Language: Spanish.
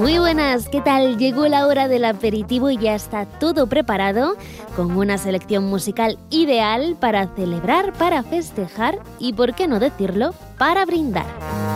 Muy buenas, ¿qué tal? Llegó la hora del aperitivo y ya está todo preparado con una selección musical ideal para celebrar, para festejar y, por qué no decirlo, para brindar.